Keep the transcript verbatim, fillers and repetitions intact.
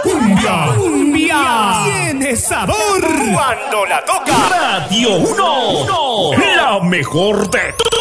cumbia, cumbia, tiene sabor cuando la toca Radio uno, la mejor de